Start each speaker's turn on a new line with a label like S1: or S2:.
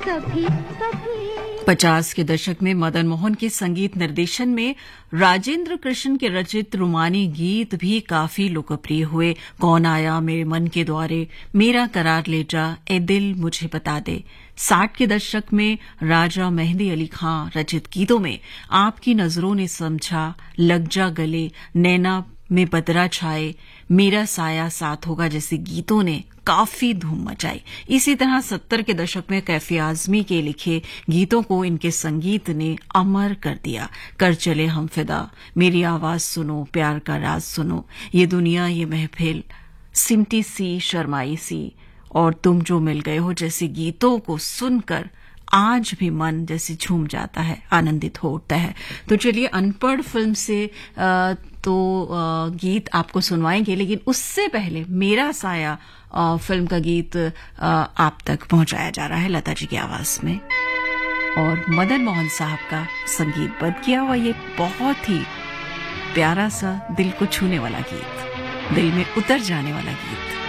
S1: कभी कभी।
S2: 50 के दशक में मदन मोहन के संगीत निर्देशन में राजेंद्र कृष्ण के रचित रूमानी गीत भी काफी लोकप्रिय हुए। कौन आया मेरे मन के द्वारे, मेरा करार ले जा, ए दिल मुझे बता दे। 60 के दशक में राजा मेहंदी अली खां रचित गीतों में आपकी नजरों ने समझा, लग जा गले, नैना में बदरा छाए, मेरा साया साथ होगा जैसे गीतों ने काफी धूम मचाई। इसी तरह 70 के दशक में कैफी आजमी के लिखे गीतों को इनके संगीत ने अमर कर दिया। कर चले हम फिदा, मेरी आवाज सुनो, प्यार का राज सुनो, ये दुनिया ये महफिल, सिमटी सी शर्माई सी और तुम जो मिल गए हो जैसे गीतों को सुनकर आज भी मन जैसे झूम जाता है, आनंदित हो उठता है। तो चलिए अनपढ़ फिल्म से गीत आपको सुनवाएंगे, लेकिन उससे पहले मेरा साया फिल्म का गीत आप तक पहुंचाया जा रहा है लता जी की आवाज में और मदन मोहन साहब का संगीतबद्ध किया हुआ ये बहुत ही प्यारा सा दिल को छूने वाला गीत, दिल में उतर जाने वाला गीत।